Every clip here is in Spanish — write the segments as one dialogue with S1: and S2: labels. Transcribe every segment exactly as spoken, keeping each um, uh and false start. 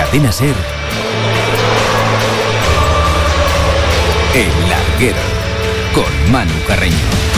S1: Cadena SER, El Larguero, con Manu Carreño.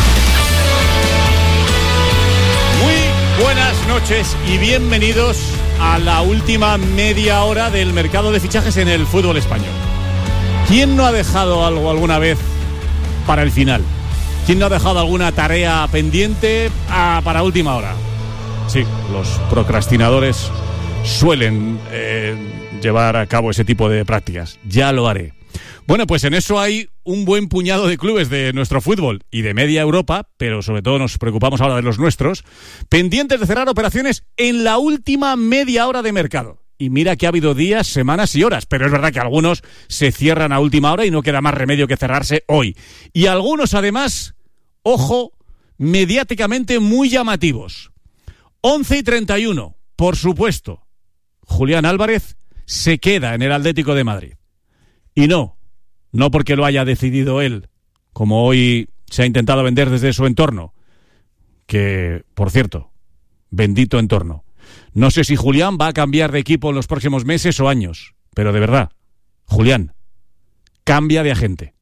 S2: Muy buenas noches y bienvenidos a la última media hora del mercado de fichajes en el fútbol español. ¿Quién no ha dejado algo alguna vez para el final? ¿Quién no ha dejado alguna tarea pendiente a, para última hora? Sí, los procrastinadores suelen eh, llevar a cabo ese tipo de prácticas. Ya lo haré. Bueno, pues en eso hay un buen puñado de clubes de nuestro fútbol y de media Europa, pero sobre todo nos preocupamos ahora de los nuestros, pendientes de cerrar operaciones en la última media hora de mercado. Y mira que ha habido días, semanas y horas, pero es verdad que algunos se cierran a última hora y no queda más remedio que cerrarse hoy. Y algunos, además, ojo, mediáticamente muy llamativos. once y treinta y uno, por supuesto, Julián Álvarez se queda en el Atlético de Madrid. Y no, no porque lo haya decidido él, como hoy se ha intentado vender desde su entorno, que, por cierto, bendito entorno. No sé si Julián va a cambiar de equipo en los próximos meses o años, pero de verdad, Julián, cambia de agente.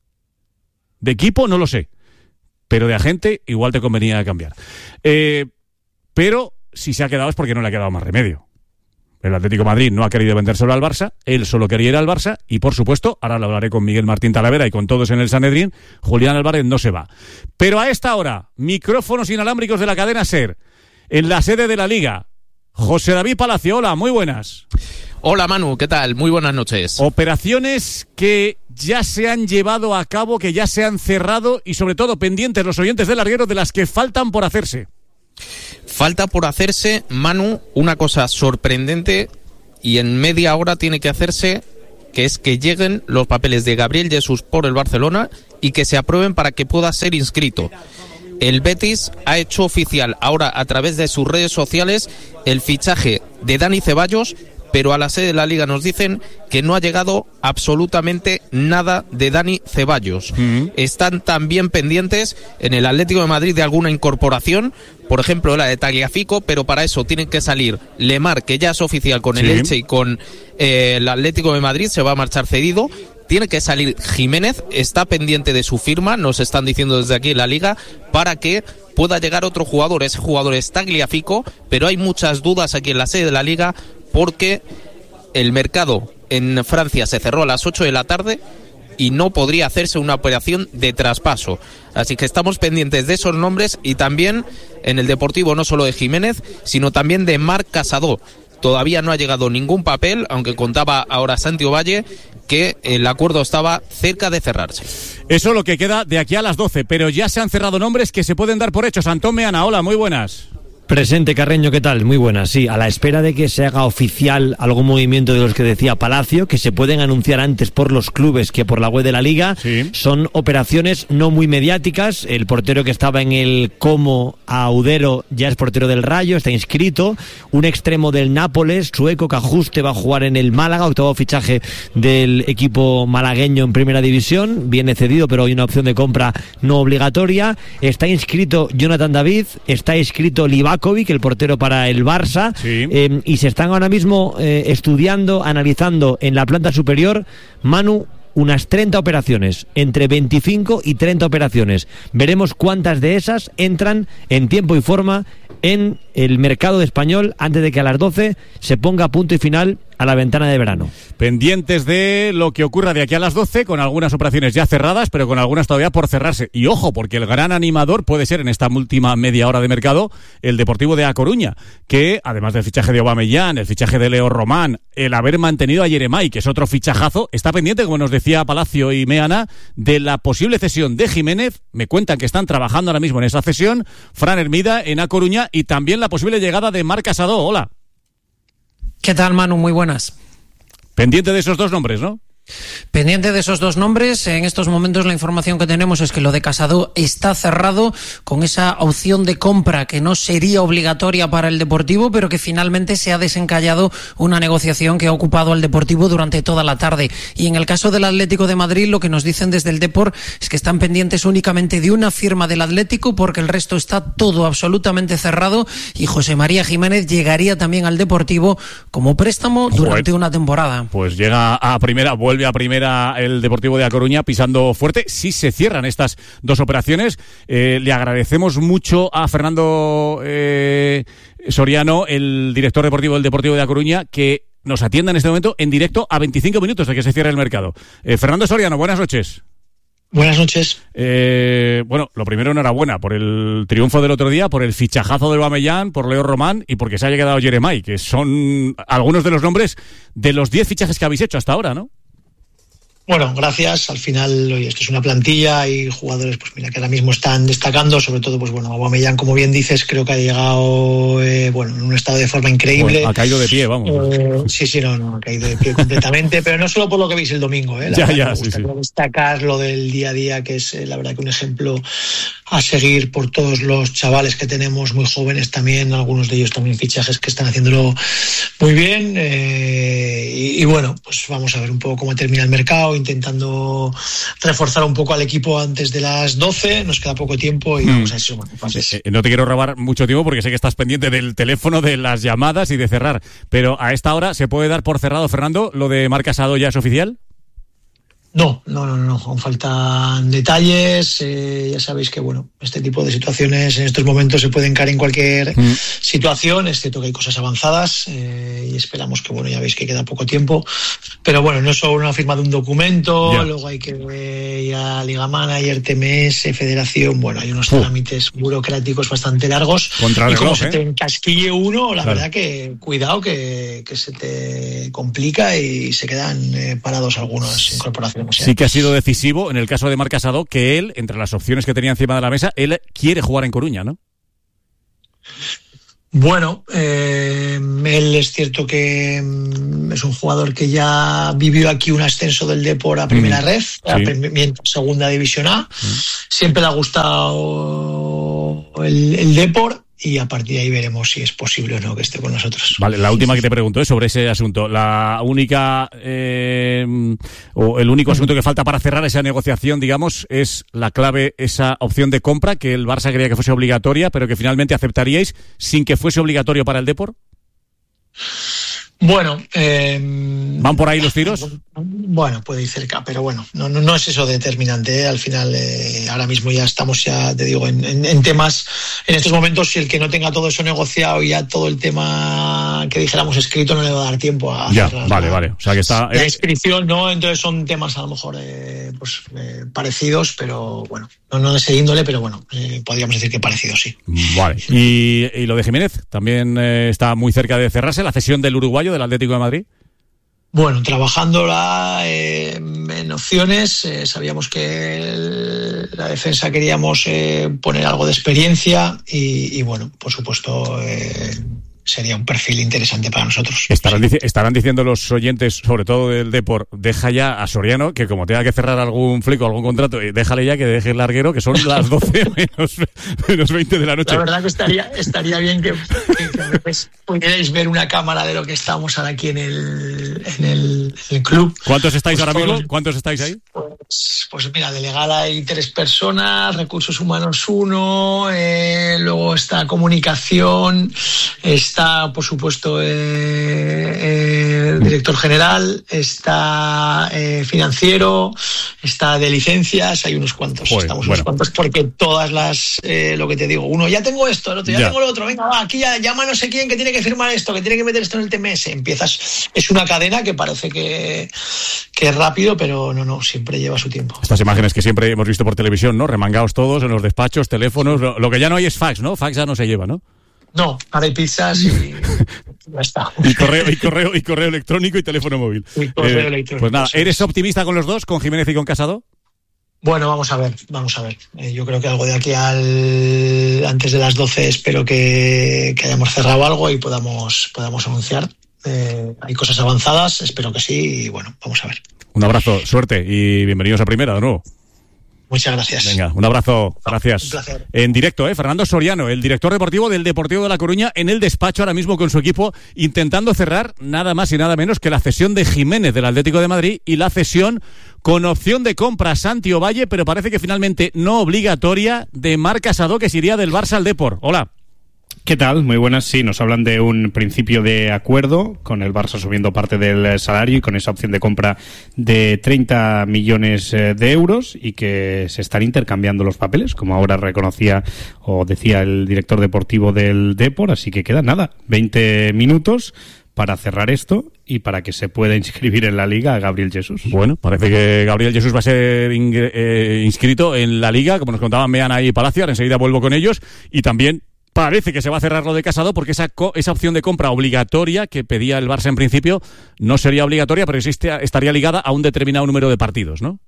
S2: De equipo no lo sé, pero de agente igual te convenía cambiar. Eh, pero si se ha quedado es porque no le ha quedado más remedio. El Atlético de Madrid no ha querido vendérselo al Barça, él solo quería ir al Barça y, por supuesto, ahora lo hablaré con Miguel Martín Talavera y con todos en el Sanedrín, Julián Álvarez no se va. Pero a esta hora, micrófonos inalámbricos de la cadena SER, en la sede de la Liga, José David Palacio, hola, muy buenas.
S3: Hola Manu, ¿qué tal? Muy buenas noches.
S2: Operaciones que ya se han llevado a cabo, que ya se han cerrado y sobre todo pendientes los oyentes del Larguero de las que faltan por hacerse.
S3: Falta por hacerse, Manu, una cosa sorprendente y en media hora tiene que hacerse, que es que lleguen los papeles de Gabriel Jesús por el Barcelona y que se aprueben para que pueda ser inscrito. El Betis ha hecho oficial ahora a través de sus redes sociales el fichaje de Dani Ceballos, pero a la sede de la Liga nos dicen que no ha llegado absolutamente nada de Dani Ceballos. Uh-huh. Están también pendientes en el Atlético de Madrid de alguna incorporación, por ejemplo la de Tagliafico, pero para eso tienen que salir Lemar, que ya es oficial con el sí. Elche y con eh, el Atlético de Madrid, se va a marchar cedido. Tiene que salir Jiménez, está pendiente de su firma, nos están diciendo desde aquí en la Liga, para que pueda llegar otro jugador. Ese jugador es Tagliafico, pero hay muchas dudas aquí en la sede de la Liga porque el mercado en Francia se cerró a las ocho de la tarde y no podría hacerse una operación de traspaso. Así que estamos pendientes de esos nombres y también en el Deportivo no solo de Jiménez, sino también de Marc Casado. Todavía no ha llegado ningún papel, aunque contaba ahora Santi Ovalle que el acuerdo estaba cerca de cerrarse.
S2: Eso es lo que queda de aquí a las doce, pero ya se han cerrado nombres que se pueden dar por hechos. Antón Meana, hola, muy buenas.
S4: Presente, Carreño, ¿qué tal? Muy buenas, sí, a la espera de que se haga oficial algún movimiento de los que decía Palacio, que se pueden anunciar antes por los clubes que por la web de la Liga. Sí. Son operaciones no muy mediáticas. El portero que estaba en el Como Audero ya es portero del Rayo, está inscrito. Un extremo del Nápoles, sueco, Cajuste, va a jugar en el Málaga, octavo fichaje del equipo malagueño en primera división. Viene cedido, pero hay una opción de compra no obligatoria. Está inscrito Jonathan David, está inscrito Livakovic, el portero para el Barça, sí. eh, y se están ahora mismo eh, estudiando, analizando en la planta superior, Manu, unas treinta operaciones, entre veinticinco y treinta operaciones. Veremos cuántas de esas entran en tiempo y forma en el mercado español antes de que a las doce se ponga punto y final a la ventana de verano.
S2: Pendientes de lo que ocurra de aquí a las doce, con algunas operaciones ya cerradas, pero con algunas todavía por cerrarse. Y ojo, porque el gran animador puede ser en esta última media hora de mercado el Deportivo de A Coruña, que además del fichaje de Aubameyang, el fichaje de Leo Román, el haber mantenido a Yeremay, que es otro fichajazo, está pendiente, como nos decía Palacio y Meana, de la posible cesión de Jiménez. Me cuentan que están trabajando ahora mismo en esa cesión, Fran Hermida en A Coruña, y también la posible llegada de Marc Casado. Hola.
S5: ¿Qué tal, Manu? Muy buenas.
S2: Pendiente de esos dos nombres, ¿no?
S5: Pendiente de esos dos nombres, en estos momentos la información que tenemos es que lo de Casado está cerrado con esa opción de compra que no sería obligatoria para el Deportivo, pero que finalmente se ha desencallado una negociación que ha ocupado al Deportivo durante toda la tarde. Y en el caso del Atlético de Madrid, lo que nos dicen desde el Depor es que están pendientes únicamente de una firma del Atlético, porque el resto está todo absolutamente cerrado, y José María Jiménez llegaría también al Deportivo como préstamo durante una temporada.
S2: Pues llega a primera, vuelve a primera el Deportivo de A Coruña pisando fuerte. Sí se cierran estas dos operaciones. Eh, le agradecemos mucho a Fernando eh, Soriano, el director deportivo del Deportivo de A Coruña, que nos atienda en este momento en directo a veinticinco minutos de que se cierre el mercado. Eh, Fernando Soriano, buenas noches.
S6: Buenas noches.
S2: Eh, bueno, lo primero, enhorabuena por el triunfo del otro día, por el fichajazo del Aubameyang, por Leo Román y porque se haya quedado Jeremai, que son algunos de los nombres de los diez fichajes que habéis hecho hasta ahora, ¿no?
S6: Bueno, gracias. Al final, oye, esto es una plantilla y jugadores, pues mira, que ahora mismo están destacando, sobre todo, pues bueno, Aubameyang, como bien dices, creo que ha llegado, eh, bueno, en un estado de forma increíble.
S2: Bueno, ha caído de pie, vamos.
S6: Eh, sí, sí, no, no, ha caído de pie completamente, pero no solo por lo que veis el domingo, eh. La
S2: ya,
S6: verdad,
S2: ya,
S6: me
S2: sí,
S6: gusta
S2: sí.
S6: destacar lo del día a día, que es, eh, la verdad, que un ejemplo a seguir por todos los chavales que tenemos, muy jóvenes también, algunos de ellos también fichajes que están haciéndolo muy bien, eh, y, y bueno, pues vamos a ver un poco cómo termina el mercado, intentando reforzar un poco al equipo antes de las doce, nos queda poco tiempo y vamos a eso.
S2: Eh, no te quiero robar mucho tiempo porque sé que estás pendiente del teléfono, de las llamadas y de cerrar, pero a esta hora ¿se puede dar por cerrado, Fernando, lo de Marc Casado ya es oficial?
S6: No, no, no, no, aún faltan detalles, eh, ya sabéis que bueno, este tipo de situaciones en estos momentos se pueden caer en cualquier mm. situación, es cierto que hay cosas avanzadas eh, y esperamos que bueno, ya veis que queda poco tiempo, pero bueno, no es solo una firma de un documento, yeah. Luego hay que eh, ir a Liga Manager, T M S, Federación, bueno, hay unos uh. trámites burocráticos bastante largos y como se te encasquille uno, la claro. verdad que cuidado que, que se te complica y se quedan eh, parados algunas incorporaciones.
S2: Sí que ha sido decisivo en el caso de Marc Casado que él, entre las opciones que tenía encima de la mesa, él quiere jugar en Coruña, ¿no?
S6: Bueno, eh, él es cierto que es un jugador que ya vivió aquí un ascenso del Depor a primera mm, red, sí. a prim- segunda división A. Mm. Siempre le ha gustado el, el Depor. Y a partir de ahí veremos si es posible o no que esté con nosotros.
S2: Vale, la última que te pregunto es sobre ese asunto. La única eh, o el único asunto que falta para cerrar esa negociación, digamos, es la clave, esa opción de compra que el Barça quería que fuese obligatoria, pero que finalmente aceptaríais sin que fuese obligatorio para el Depor.
S6: Bueno, eh,
S2: ¿van por ahí los tiros?
S6: Bueno, puede ir cerca, pero bueno, no, no, no es eso determinante, ¿eh? Al final, eh, ahora mismo ya estamos, ya te digo, en, en, en temas, en estos momentos, si el que no tenga todo eso negociado y ya todo el tema que dijéramos escrito no le va a dar tiempo a
S2: ya,
S6: hacer
S2: vale,
S6: la,
S2: vale. O sea que está
S6: la inscripción, ¿no? Entonces son temas a lo mejor eh, pues eh, parecidos, pero bueno, no, no de ese índole, pero bueno, eh, podríamos decir que parecidos, sí.
S2: Vale. Y, y lo de Jiménez, también eh, está muy cerca de cerrarse, la cesión del uruguayo del Atlético de Madrid.
S6: Bueno, trabajándola eh, en opciones, eh, sabíamos que el, la defensa queríamos eh, poner algo de experiencia y, y bueno, por supuesto eh, sería un perfil interesante para nosotros.
S2: Estarán, dic- estarán diciendo los oyentes, sobre todo del Depor, deja ya a Soriano, que como tenga que cerrar algún flico, algún contrato, déjale ya que deje el larguero, que son las doce menos, menos veinte de la noche.
S6: La verdad que estaría, estaría bien que, que, que a veces pudierais ver una cámara de lo que estamos ahora aquí en el, en el, en el club.
S2: ¿Cuántos estáis
S6: pues
S2: ahora mismo?
S6: todos,
S2: ¿Cuántos estáis ahí?
S6: Pues, pues mira, de legal hay tres personas, recursos humanos uno, eh, luego está comunicación, está Está, por supuesto, eh, eh, director general, está eh, financiero, está de licencias, hay unos cuantos, Joder, estamos bueno. unos cuantos, porque todas las, eh, lo que te digo, uno, ya tengo esto, el otro, ya, ya. tengo lo otro, venga, va, aquí ya llama no sé quién que tiene que firmar esto, que tiene que meter esto en el T M S, empiezas, es una cadena que parece que, que es rápido, pero no, no, siempre lleva su tiempo.
S2: Estas imágenes que siempre hemos visto por televisión, ¿no? Remangados todos en los despachos, teléfonos, lo, lo que ya no hay es fax, ¿no? Fax ya no se lleva, ¿no?
S6: No, ahora hay pizzas y ya está.
S2: Y correo, y correo, y correo electrónico y teléfono móvil.
S6: Y correo
S2: eh,
S6: electrónico.
S2: Pues nada, ¿eres optimista con los dos, con Jiménez y con Casado?
S6: Bueno, vamos a ver, vamos a ver. Eh, yo creo que algo de aquí al antes de las doce espero que, que hayamos cerrado algo y podamos, podamos anunciar. Eh, hay cosas avanzadas, espero que sí, y bueno, vamos a ver.
S2: Un abrazo, suerte y bienvenidos a Primera de nuevo.
S6: Muchas gracias.
S2: Venga, un abrazo, gracias.
S6: Un placer.
S2: En directo, ¿eh? Fernando Soriano, el director deportivo del Deportivo de La Coruña, en el despacho ahora mismo con su equipo, intentando cerrar nada más y nada menos que la cesión de Jiménez del Atlético de Madrid y la cesión con opción de compra a Santi Ovalle, pero parece que finalmente no obligatoria, de Marc Casado, que se iría del Barça al Depor. Hola.
S7: ¿Qué tal? Muy buenas. Sí, nos hablan de un principio de acuerdo con el Barça subiendo parte del salario y con esa opción de compra de treinta millones de euros y que se están intercambiando los papeles, como ahora reconocía o decía el director deportivo del Depor. Así que quedan nada, veinte minutos para cerrar esto y para que se pueda inscribir en la Liga a Gabriel Jesús.
S2: Bueno, parece que Gabriel Jesús va a ser ingre- eh, inscrito en la Liga, como nos contaban Meana y Palacio. Ahora enseguida vuelvo con ellos. Y también parece que se va a cerrar lo de Casado porque esa, co- esa opción de compra obligatoria que pedía el Barça en principio no sería obligatoria, pero existe, estaría ligada a un determinado número de partidos, ¿no?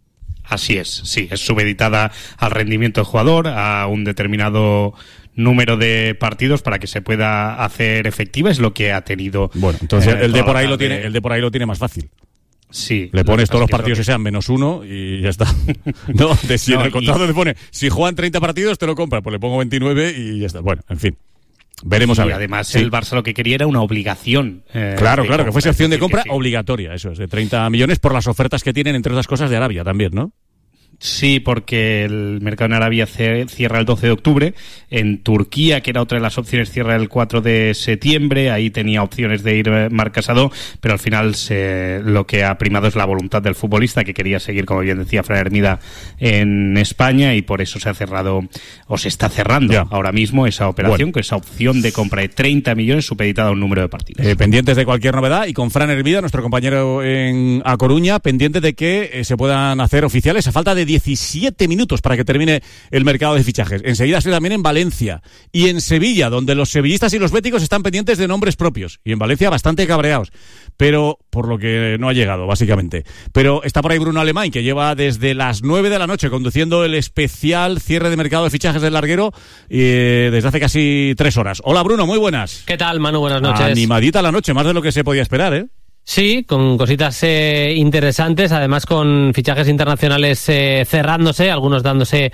S7: Así es, sí, es subeditada al rendimiento del jugador, a un determinado número de partidos para que se pueda hacer efectiva, es lo que ha tenido.
S2: Bueno, entonces
S7: eh,
S2: el de por ahí
S7: toda la
S2: lo
S7: tarde.
S2: tiene, el de por ahí lo tiene más fácil.
S7: Sí.
S2: Le pones todos los
S7: que
S2: partidos que
S7: que...
S2: sean menos uno y ya está. No, de si
S7: No,
S2: en el
S7: y...
S2: contrato te pone, si juegan treinta partidos te lo compra, pues le pongo veintinueve y ya está. Bueno, en fin. Veremos
S7: y
S2: a ver.
S7: además
S2: sí.
S7: el Barça lo que quería era una obligación. Eh,
S2: claro, claro,
S7: compra,
S2: que fuese opción de compra
S7: sí.
S2: obligatoria, eso es, de treinta millones por las ofertas que tienen, entre otras cosas, de Arabia también, ¿no?
S7: Sí, porque el mercado en Arabia cierra el doce de octubre. En Turquía, que era otra de las opciones, cierra el cuatro de septiembre. Ahí tenía opciones de ir Marc Casado, pero al final se, lo que ha primado es la voluntad del futbolista, que quería seguir, como bien decía Fran Hermida, en España, y por eso se ha cerrado, o se está cerrando ya. ahora mismo esa operación, bueno. con esa opción de compra de treinta millones supeditada a un número de partidos.
S2: Eh, pendientes de cualquier novedad, y con Fran Hermida, nuestro compañero en A Coruña, pendientes de que eh, se puedan hacer oficiales a falta de diecisiete minutos para que termine el mercado de fichajes. Enseguida estoy también en Valencia y en Sevilla, donde los sevillistas y los béticos están pendientes de nombres propios, y en Valencia bastante cabreados, pero por lo que no ha llegado, básicamente. Pero está por ahí Bruno Alemán, que lleva desde las nueve de la noche conduciendo el especial cierre de mercado de fichajes del Larguero eh, desde hace casi tres horas. Hola Bruno, muy buenas.
S8: ¿Qué tal, Manu? Buenas noches.
S2: Animadita la noche, más de lo que se podía esperar, ¿eh?
S8: Sí, con cositas eh, interesantes, además con fichajes internacionales eh, cerrándose, algunos dándose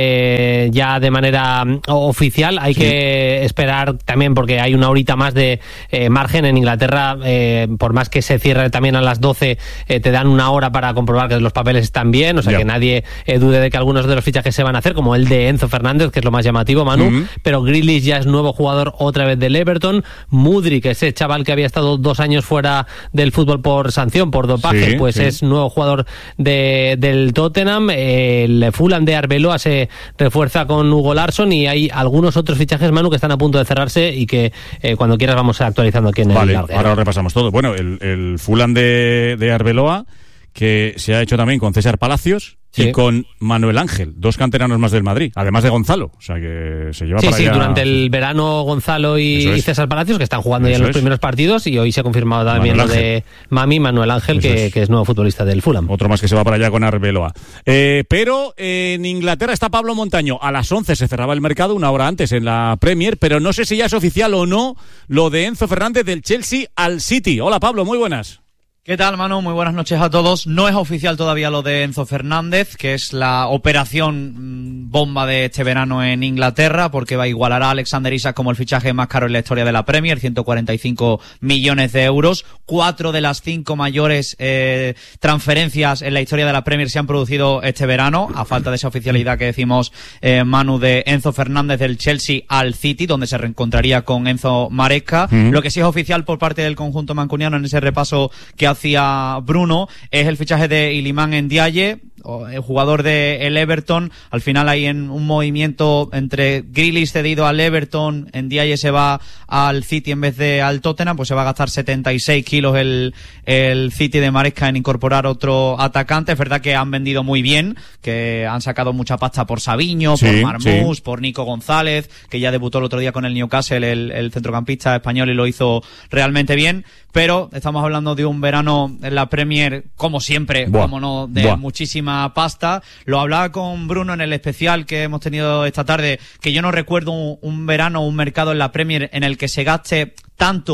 S8: eh, ya de manera um, oficial. Hay sí. que esperar también, porque hay una horita más de eh, margen en Inglaterra, eh, por más que se cierre también a las doce, eh, te dan una hora para comprobar que los papeles están bien, o sea ya. que nadie eh, dude de que algunos de los fichajes se van a hacer, como el de Enzo Fernández, que es lo más llamativo, Manu, uh-huh. pero Grealish ya es nuevo jugador otra vez del Everton, Mudryk, ese chaval que había estado dos años fuera de del fútbol por sanción, por dopaje, sí, pues sí. es nuevo jugador de, del Tottenham. El Fulham de Arbeloa se refuerza con Hugo Larsson, y hay algunos otros fichajes, Manu, que están a punto de cerrarse y que eh, cuando quieras vamos actualizando aquí en
S2: vale,
S8: el Larguero.
S2: Ahora repasamos todo. Bueno, el, el Fulham de, de Arbeloa, que se ha hecho también con César Palacios, sí. y con Manuel Ángel, dos canteranos más del Madrid, además de Gonzalo, o sea que se lleva
S8: sí,
S2: para
S8: sí,
S2: allá.
S8: Durante el verano Gonzalo y, y César Palacios, que están jugando Eso ya en los es. primeros partidos, y hoy se ha confirmado también lo de Mami, Manuel Ángel, que es. que es nuevo futbolista del Fulham.
S2: Otro más que se va para allá con Arbeloa. Eh, pero eh, en Inglaterra está Pablo Montaño. A las once se cerraba el mercado, una hora antes en la Premier, pero no sé si ya es oficial o no lo de Enzo Fernández del Chelsea al City. Hola Pablo, muy buenas.
S9: ¿Qué tal, Manu? Muy buenas noches a todos. No es oficial todavía lo de Enzo Fernández, que es la operación bomba de este verano en Inglaterra, porque va a igualar a Alexander Isak como el fichaje más caro en la historia de la Premier, ciento cuarenta y cinco millones de euros. Cuatro de las cinco mayores eh, transferencias en la historia de la Premier se han producido este verano, a falta de esa oficialidad que decimos, eh, Manu, de Enzo Fernández del Chelsea al City, donde se reencontraría con Enzo Maresca. Mm. Lo que sí es oficial por parte del conjunto mancuniano en ese repaso que hacia Bruno es el fichaje de Iliman Ndiaye, el jugador del Everton. Al final hay en un movimiento entre Grealish cedido al Everton, Ndiaye se va al City en vez de al Tottenham, pues se va a gastar setenta y seis kilos el, el City de Maresca en incorporar otro atacante. Es verdad que han vendido muy bien, que han sacado mucha pasta por Sabiño, sí, por Marmús, sí. por Nico González, que ya debutó el otro día con el Newcastle, el, el centrocampista español, y lo hizo realmente bien. Pero estamos hablando de un verano en la Premier, como siempre, Buah. como no, de Buah. muchísima pasta. Lo hablaba con Bruno en el especial que hemos tenido esta tarde, que yo no recuerdo un, un verano, un mercado en la Premier en el que se gaste tanto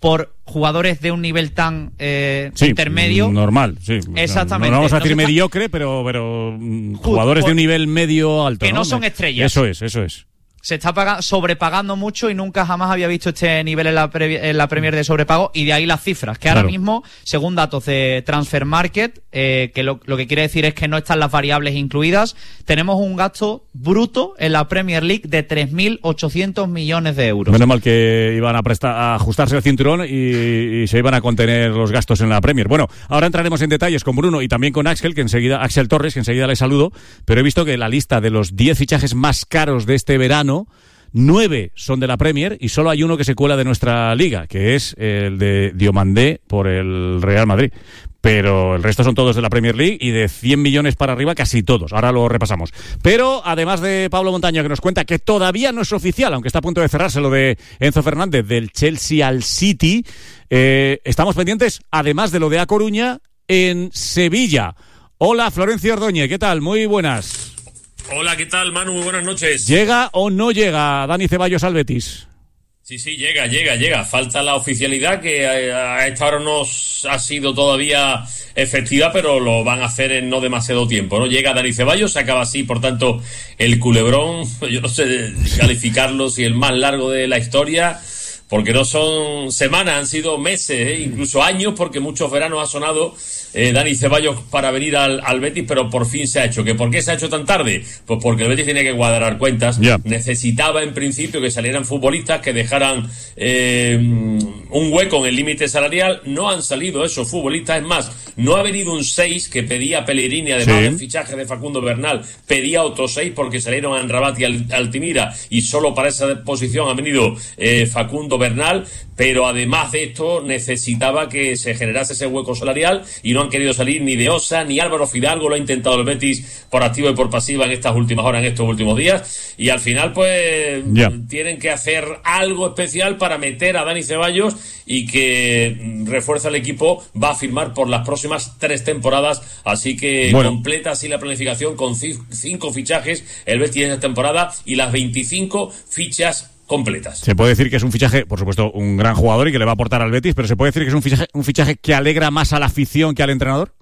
S9: por jugadores de un nivel tan eh,
S2: sí,
S9: intermedio.
S2: Normal, sí.
S9: Exactamente.
S2: No vamos a decir
S9: Entonces,
S2: mediocre, pero, pero jugadores de un nivel medio alto.
S9: Que no,
S2: ¿no?
S9: son estrellas.
S2: Eso es, eso es.
S9: Se está pagando, sobrepagando mucho y nunca jamás había visto este nivel en la, pre, en la Premier de sobrepago, y de ahí las cifras, que ahora
S2: claro.
S9: mismo, según datos de Transfer Market, eh, que lo, lo que quiere decir es que no están las variables incluidas, tenemos un gasto bruto en la Premier League de tres mil ochocientos millones de euros.
S2: Menos mal que iban a, prestar, a ajustarse el cinturón y, y se iban a contener los gastos en la Premier. Bueno, ahora entraremos en detalles con Bruno y también con Axel, que enseguida, Axel Torres, que enseguida le saludo, pero he visto que la lista de los diez fichajes más caros de este verano, nueve son de la Premier y solo hay uno que se cuela de nuestra liga, que es el de Diomandé por el Real Madrid. Pero el resto son todos de la Premier League y de cien millones para arriba casi todos. Ahora lo repasamos. Pero además de Pablo Montaño, que nos cuenta que todavía no es oficial, aunque está a punto de cerrarse lo de Enzo Fernández del Chelsea al City, eh, estamos pendientes, además de lo de A Coruña, en Sevilla. Hola, Florencio Ordóñez, ¿qué tal? Muy buenas.
S10: Hola, ¿qué tal, Manu? Muy buenas noches.
S2: ¿Llega o no llega Dani Ceballos al Betis?
S10: Sí, sí, llega, llega, llega. Falta la oficialidad, que a esta hora no ha sido todavía efectiva, pero lo van a hacer en no demasiado tiempo, ¿no? Llega Dani Ceballos, se acaba así, por tanto, el culebrón, yo no sé calificarlo si el más largo de la historia, porque no son semanas, han sido meses, ¿eh? Incluso años, porque muchos veranos ha sonado eh, Dani Ceballos para venir al, al Betis, pero por fin se ha hecho. ¿Que por qué se ha hecho tan tarde? Pues porque el Betis tiene que cuadrar cuentas. Yeah. Necesitaba en principio que salieran futbolistas que dejaran eh, un hueco en el límite salarial. No han salido esos futbolistas. Es más, no ha venido un seis que pedía Pellegrini, además sí. del fichaje de Facundo Bernal, pedía otros seis porque salieron a Amrabat y al, Altimira, y solo para esa posición ha venido eh, Facundo Bernal. Pero además de esto necesitaba que se generase ese hueco salarial y no han querido salir ni de Osa ni Álvaro Fidalgo. Lo ha intentado el Betis por activa y por pasiva en estas últimas horas, en estos últimos días, y al final pues yeah. tienen que hacer algo especial para meter a Dani Ceballos, y que refuerza el equipo. Va a firmar por las próximas tres temporadas, así que bueno. completa así la planificación con cinco fichajes el Betis esta temporada y las veinticinco fichas completas.
S2: Se puede decir que es un fichaje, por supuesto, un gran jugador y que le va a aportar al Betis, pero se puede decir que es un fichaje, un fichaje que alegra más a la afición que al entrenador.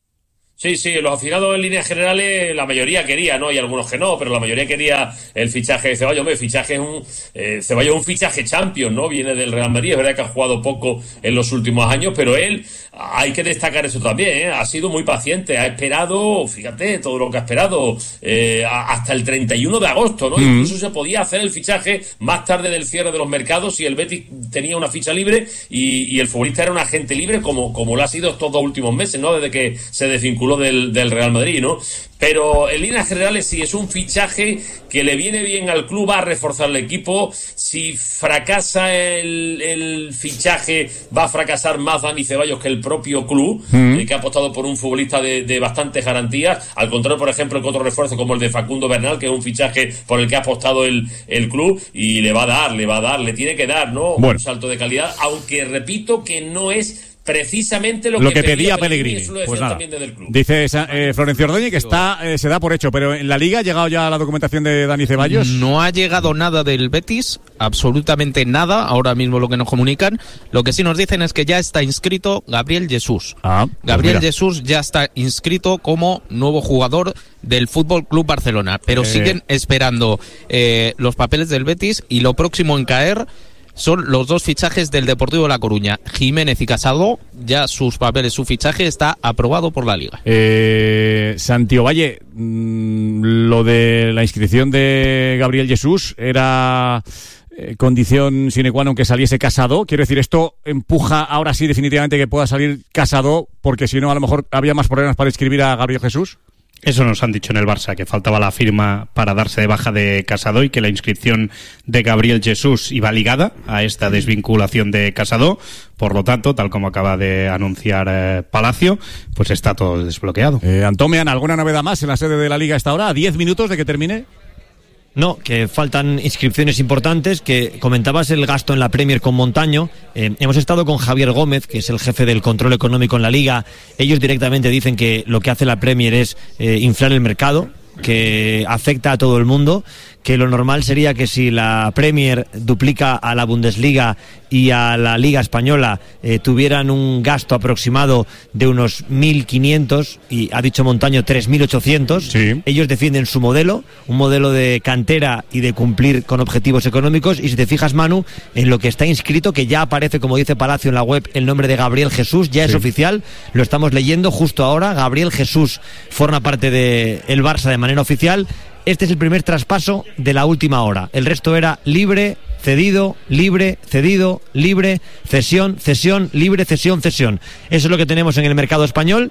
S10: Sí, sí, los aficionados en líneas generales, la mayoría quería, ¿no? Hay algunos que no, pero la mayoría quería el fichaje de Ceballos. Hombre, fichaje es un, eh, Ceballos es un fichaje champion, ¿no? Viene del Real Madrid, es verdad que ha jugado poco en los últimos años, pero él, hay que destacar eso también, ¿eh? Ha sido muy paciente, ha esperado, fíjate, todo lo que ha esperado, eh, hasta el treinta y uno de agosto, ¿no? Mm. Incluso se podía hacer el fichaje más tarde del cierre de los mercados si el Betis tenía una ficha libre y, y el futbolista era un agente libre, como, como lo ha sido estos dos últimos meses, ¿no? Desde que se desvinculó Del, del Real Madrid, ¿no? Pero en líneas generales sí es un fichaje que le viene bien al club, va a reforzar el equipo. Si fracasa el, el fichaje, va a fracasar más Dani Ceballos que el propio club, mm. eh, que ha apostado por un futbolista de, de bastantes garantías. Al contrario, por ejemplo, el otro refuerzo como el de Facundo Bernal, que es un fichaje por el que ha apostado el, el club, y le va a dar, le va a dar, le tiene que dar, ¿no? Bueno. Un salto de calidad, aunque repito que no es precisamente lo,
S2: lo
S10: que,
S2: que pedía Pellegrini.
S10: Pellegrini.
S2: Pues nada, dice eh, Florencio Ordóñez que está eh, se da por hecho, pero en la Liga ha llegado ya la documentación de Dani Ceballos.
S3: No ha llegado nada del Betis, absolutamente nada, ahora mismo lo que nos comunican. Lo que sí nos dicen es que ya está inscrito Gabriel Jesús.
S2: Ah,
S3: Gabriel
S2: pues
S3: Jesús ya está inscrito como nuevo jugador del Fútbol Club Barcelona, pero eh... siguen esperando eh, los papeles del Betis, y lo próximo en caer son los dos fichajes del Deportivo de La Coruña, Jiménez y Casado. Ya sus papeles, su fichaje está aprobado por la Liga.
S2: Eh, Santiago Valle, mmm, lo de la inscripción de Gabriel Jesús era eh, condición sine qua non que saliese Casado. Quiero decir, esto empuja ahora sí definitivamente que pueda salir Casado, porque si no a lo mejor había más problemas para inscribir a Gabriel Jesús.
S7: Eso nos han dicho en el Barça, que faltaba la firma para darse de baja de Casado y que la inscripción de Gabriel Jesús iba ligada a esta desvinculación de Casado. Por lo tanto, tal como acaba de anunciar eh, Palacio, pues está todo desbloqueado.
S2: Eh, Antomean, ¿alguna novedad más en la sede de la Liga a esta hora? ¿A diez minutos de que termine?
S4: No, que faltan inscripciones importantes, que comentabas el gasto en la Premier con Montaño. Eh, hemos estado con Javier Gómez, que es el jefe del control económico en la Liga. Ellos directamente dicen que lo que hace la Premier es eh, inflar el mercado, que afecta a todo el mundo, que lo normal sería que si la Premier duplica a la Bundesliga y a la Liga Española eh, tuvieran un gasto aproximado de unos mil quinientos, y ha dicho Montaño tres mil ochocientos, sí. Ellos defienden su modelo, un modelo de cantera y de cumplir con objetivos económicos, y si te fijas, Manu, en lo que está inscrito, que ya aparece, como dice Palacio en la web, el nombre de Gabriel Jesús, ya sí. Es oficial, lo estamos leyendo justo ahora, Gabriel Jesús forma parte del Barça de manera oficial. Este es el primer traspaso de la última hora, el resto era libre, cedido, libre, cedido, libre, cesión, cesión, libre, cesión, cesión. Eso es lo que tenemos en el mercado español.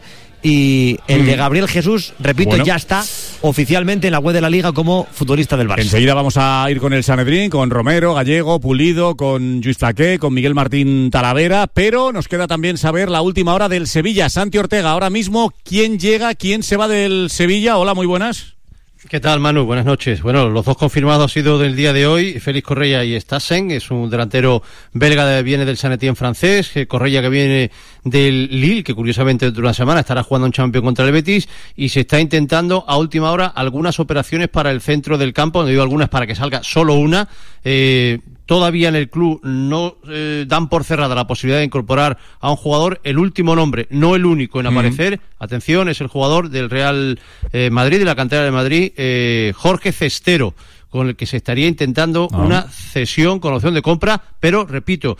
S4: Y el de Gabriel Jesús, repito, bueno, ya está oficialmente en la web de la Liga como futbolista del Barça.
S2: Enseguida vamos a ir con el Sanedrín, con Romero, Gallego, Pulido, con Lluís Flaqué, con Miguel Martín Talavera, pero nos queda también saber la última hora del Sevilla. Santi Ortega, ahora mismo, ¿quién llega, quién se va del Sevilla? Hola, muy buenas.
S11: ¿Qué tal, Manu? Buenas noches. Bueno, los dos confirmados han sido del día de hoy, Félix Correia y Stassen, es un delantero belga que viene del Saint-Étienne francés, Correia que viene del Lille, que curiosamente dentro de una semana estará jugando un Champions contra el Betis, y se está intentando a última hora algunas operaciones para el centro del campo, donde digo algunas para que salga solo una. Eh, Todavía en el club no eh, dan por cerrada la posibilidad de incorporar a un jugador. El último nombre, no el único en aparecer, mm. atención, es el jugador del Real eh, Madrid, de la cantera de Madrid, eh, Jorge Cestero, con el que se estaría intentando ah. una cesión con opción de compra, pero, repito,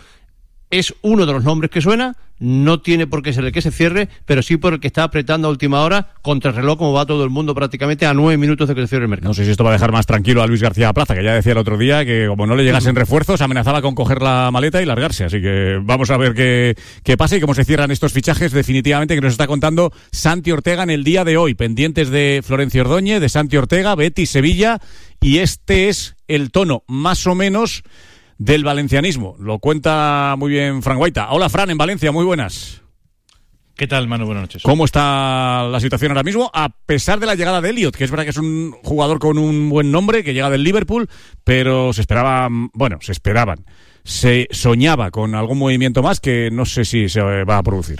S11: es uno de los nombres que suena, no tiene por qué ser el que se cierre, pero sí por el que está apretando a última hora contra el reloj, como va todo el mundo prácticamente a nueve minutos de que se cierre el mercado.
S2: No sé si esto va a dejar más tranquilo a Luis García Plaza, que ya decía el otro día que como no le llegasen refuerzos, amenazaba con coger la maleta y largarse, así que vamos a ver qué, qué pasa y cómo se cierran estos fichajes definitivamente que nos está contando Santi Ortega en el día de hoy, pendientes de Florencio Ordóñez, de Santi Ortega, Betis, Sevilla, y este es el tono más o menos del valencianismo. Lo cuenta muy bien Fran Guaita. Hola, Fran, en Valencia, muy buenas.
S12: ¿Qué tal, Manu? Buenas noches.
S2: ¿Cómo está la situación ahora mismo? A pesar de la llegada de Elliot, que es verdad que es un jugador con un buen nombre, que llega del Liverpool, pero se esperaba, bueno, se esperaban, se soñaba con algún movimiento más que no sé si se va a producir.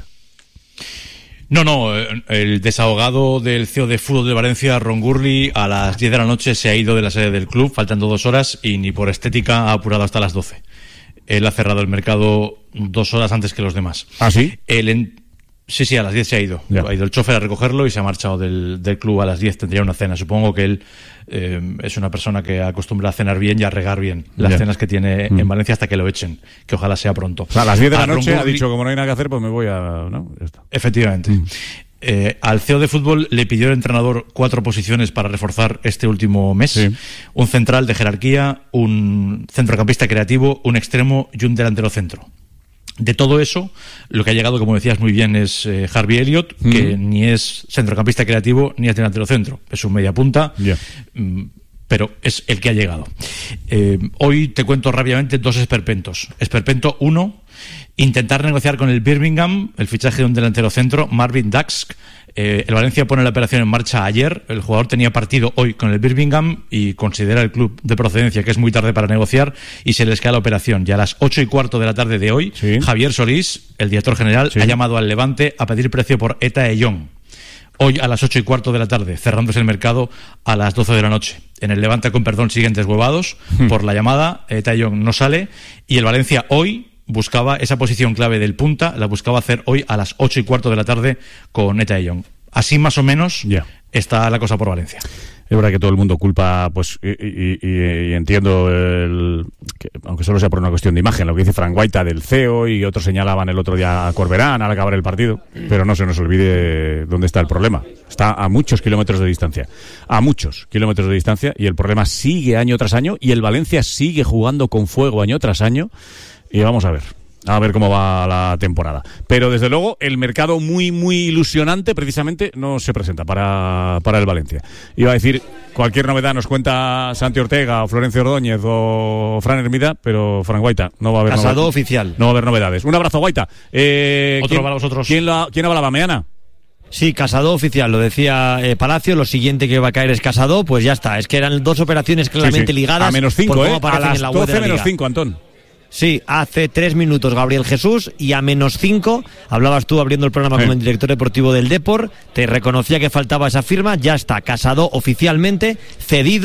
S12: No, no, el desahogado del C E O de fútbol de Valencia, Ron Gurley, a las diez de la noche se ha ido de la sede del club, faltando dos horas, y ni por estética ha apurado hasta las doce. Él ha cerrado el mercado dos horas antes que los demás.
S2: ¿Ah, sí?
S12: El en... Sí, sí, a las diez se ha ido. Ya. Ha ido el chofer a recogerlo y se ha marchado del, del club a las diez. Tendría una cena. Supongo que él eh, es una persona que acostumbra a cenar bien y a regar bien las ya. cenas que tiene mm. en Valencia hasta que lo echen. Que ojalá sea pronto.
S2: O sea, a las diez de la noche ha dicho, como no hay nada que hacer, pues me voy a... ¿no? Ya está.
S12: Efectivamente. Mm. Eh, al C E O de fútbol le pidió el entrenador cuatro posiciones para reforzar este último mes. Sí. Un central de jerarquía, un centrocampista creativo, un extremo y un delantero centro. De todo eso, lo que ha llegado, como decías muy bien, es eh, Harvey Elliott, mm. que ni es centrocampista creativo ni es delantero centro. Es un media punta, yeah. mm, pero es el que ha llegado. Eh, hoy te cuento rápidamente dos esperpentos. Esperpento uno, intentar negociar con el Birmingham el fichaje de un delantero centro, Marvin Daxk. Eh, el Valencia pone la operación en marcha ayer. El jugador tenía partido hoy con el Birmingham y considera el club de procedencia que es muy tarde para negociar y se les cae la operación. Y a las ocho y cuarto de la tarde de hoy, sí. Javier Solís, el director general, sí. ha llamado al Levante a pedir precio por Eta Eyong. Hoy a las ocho y cuarto de la tarde, cerrándose el mercado a las doce de la noche. En el Levante, con perdón, siguen deshuevados hmm. por la llamada. Eta Eyong no sale y el Valencia hoy buscaba esa posición clave del punta, la buscaba hacer hoy a las ocho y cuarto de la tarde con Eta Eyong. Así más o menos yeah. está la cosa por Valencia.
S2: Es verdad que todo el mundo culpa, pues, y, y, y, y entiendo, el, que, aunque solo sea por una cuestión de imagen, lo que dice Fran Guaita del C E O y otros señalaban el otro día a Corberán al acabar el partido, pero no se nos olvide dónde está el problema. Está a muchos kilómetros de distancia, a muchos kilómetros de distancia, y el problema sigue año tras año, y el Valencia sigue jugando con fuego año tras año, y vamos a ver. A ver cómo va la temporada. Pero desde luego el mercado muy muy ilusionante precisamente no se presenta para, para el Valencia. Iba a decir, cualquier novedad nos cuenta Santi Ortega o Florencio Ordóñez o Fran Hermida, pero Fran Guaita, no va a haber
S4: Casado
S2: novedades.
S4: Oficial.
S2: No va a haber novedades. Un abrazo, Guaita. Eh,
S12: Otro para vosotros.
S2: ¿Quién, la, ¿Quién hablaba, Meana?
S4: Sí, Casado oficial, lo decía eh, Palacio, lo siguiente que va a caer es Casado, pues ya está. Es que eran dos operaciones claramente sí, sí. ligadas.
S2: A menos cinco, ¿eh? A las
S4: en la
S2: doce menos cinco, Antón.
S4: Sí, hace tres minutos Gabriel Jesús y a menos cinco, hablabas tú abriendo el programa sí. con el director deportivo del Depor, te reconocía que faltaba esa firma, ya está, Casado oficialmente, cedido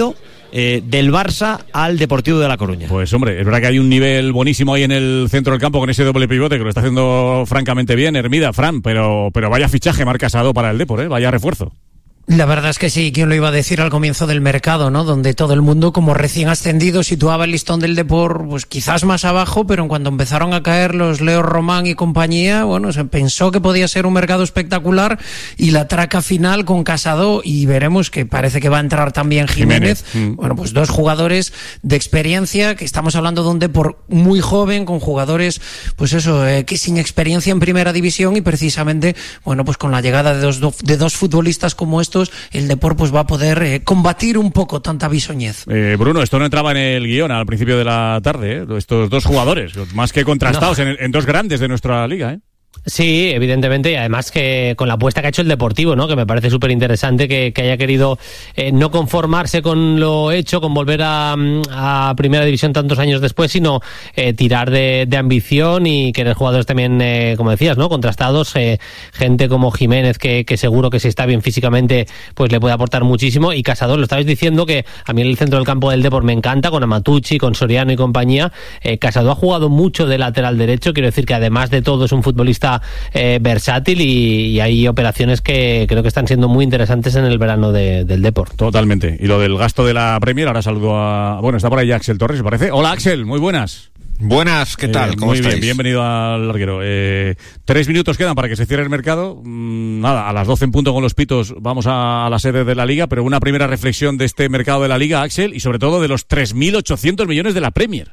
S4: eh, del Barça al Deportivo de La Coruña.
S2: Pues hombre, es verdad que hay un nivel buenísimo ahí en el centro del campo con ese doble pivote que lo está haciendo francamente bien Hermida, Fran, pero, pero vaya fichaje Marc Casado para el Depor, ¿eh? Vaya refuerzo.
S5: La verdad es que sí, ¿quién lo iba a decir al comienzo del mercado, ¿no? Donde todo el mundo, como recién ascendido, situaba el listón del Depor, pues quizás más abajo, pero en cuanto empezaron a caer los Leo Román y compañía, bueno, se pensó que podía ser un mercado espectacular, y la traca final con Casado, y veremos que parece que va a entrar también Jiménez. Jiménez. Bueno, pues dos jugadores de experiencia, que estamos hablando de un Depor muy joven, con jugadores, pues eso, eh, que sin experiencia en primera división, y precisamente, bueno, pues con la llegada de dos, de dos futbolistas como estos, el Depor pues va a poder eh, combatir un poco tanta bisoñez.
S2: Eh, Bruno, esto no entraba en el guión al principio de la tarde, ¿eh? Estos dos jugadores, más que contrastados, no. en, en dos grandes de nuestra liga, ¿eh?
S8: Sí, evidentemente, y además que con la apuesta que ha hecho el Deportivo, ¿no? Que me parece súper interesante que, que haya querido eh, no conformarse con lo hecho, con volver a, a Primera División tantos años después, sino eh, tirar de, de ambición y querer jugadores también, eh, como decías, ¿no? Contrastados, eh, gente como Jiménez, que, que seguro que si está bien físicamente, pues le puede aportar muchísimo, y Casado, lo estabais diciendo, que a mí el centro del campo del Depor me encanta, con Amatucci, con Soriano y compañía. eh, Casado ha jugado mucho de lateral derecho, quiero decir que además de todo es un futbolista Eh, versátil, y, y hay operaciones que creo que están siendo muy interesantes en el verano de, del Depor.
S2: Totalmente. Y lo del gasto de la Premier, ahora saludo a... Bueno, está por ahí Axel Torres, ¿me parece? Hola Axel, muy buenas.
S13: Buenas, ¿qué tal?
S2: Eh,
S13: ¿Cómo
S2: muy
S13: estáis?
S2: Bien, bienvenido al larguero. Eh, tres minutos quedan para que se cierre el mercado. Mm, nada, a las doce en punto con los pitos vamos a, a la sede de la Liga, pero una primera reflexión de este mercado de la Liga, Axel, y sobre todo de los tres mil ochocientos millones de la Premier.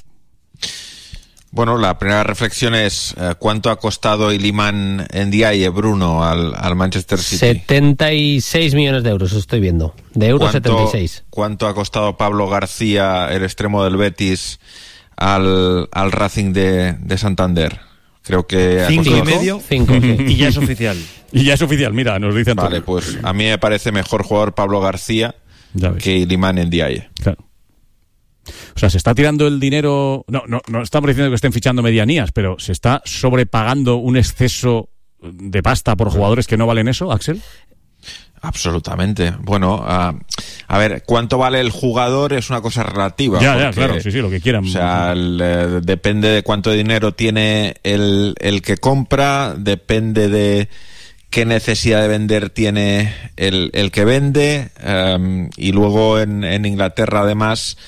S13: Bueno, la primera reflexión es eh, ¿cuánto ha costado Iliman Ndiaye, Bruno, al, al Manchester City?
S8: setenta y seis millones de euros, estoy viendo. De euros setenta y seis.
S13: ¿Cuánto ha costado Pablo García, el extremo del Betis, al, al Racing de, de Santander? Creo que...
S4: Cinco y medio.
S8: Cinco, sí.
S4: Y ya es oficial.
S2: Y ya es oficial, mira, nos dicen.
S13: Vale, todo. Pues a mí me parece mejor jugador Pablo García que Iliman Ndiaye.
S2: Claro. O sea, se está tirando el dinero... No, no, no estamos diciendo que estén fichando medianías, pero ¿se está sobrepagando un exceso de pasta por jugadores que no valen eso, Axel?
S13: Absolutamente. Bueno, uh, a ver, ¿cuánto vale el jugador? Es una cosa relativa.
S2: Ya,
S13: porque,
S2: ya, claro, sí, sí, lo que quieran.
S13: O sea, el, eh, depende de cuánto dinero tiene el, el que compra, depende de qué necesidad de vender tiene el, el que vende, um, y luego en, en Inglaterra, además,